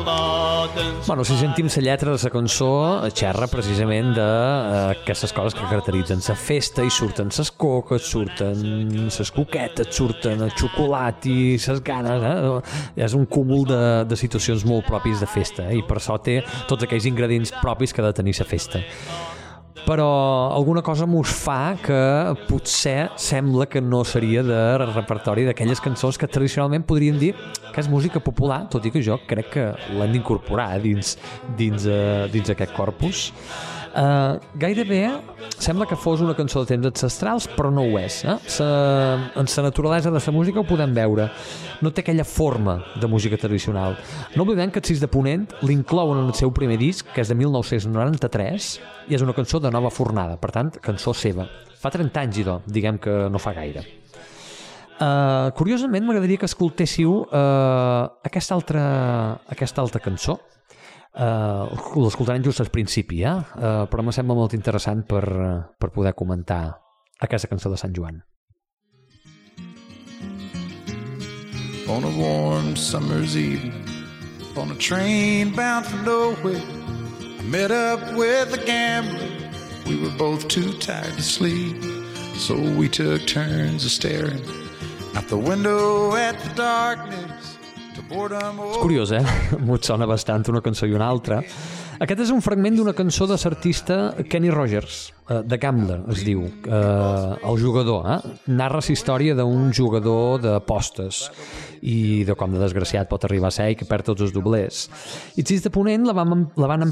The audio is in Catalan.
Bueno, si sentim la lletra de la cançó, xerra precisament d'aquestes coses que caracteritzen la festa, i surten les coques, surten les coquetes, surten el xocolat i les ganes, És un cúmul de situacions molt pròpies de festa, i per això té tots aquells ingredients propis que ha de tenir la festa. Però alguna cosa mos fa que potser sembla que no seria de repertori d'aquelles cançons que tradicionalment podríem dir que és música popular, tot i que jo crec que l'hem d'incorporar dins aquest corpus. Gairebé sembla que fos una cançó de temps ancestrals, però no ho és. En la naturalesa de la música ho podem veure. No té aquella forma de música tradicional. No oblidem que el 6 de Ponent l'inclouen en el seu primer disc, que és de 1993, i és una cançó de nova fornada, per tant, cançó seva. Fa 30 anys, idò, diguem que no fa gaire. Curiosament, m'agradaria que escoltéssiu aquesta altra cançó. L'escoltarem just al principi, però me sembla molt interessant per poder comentar aquesta cançó de Sant Joan. On a warm summer's evening, on a train bound for nowhere, I met up with a gambler. We were both too tired to sleep, so we took turns of staring out the window at the darkness. És curiós, M'ho sona bastant una cançó i una altra. Aquest és un fragment d'una cançó de l'artista Kenny Rogers, The Gambler, es diu, el jugador. Narra la història d'un jugador d'apostes i de com de desgraciat pot arribar a ser i que perd tots els doblers. I 6 de Ponent la van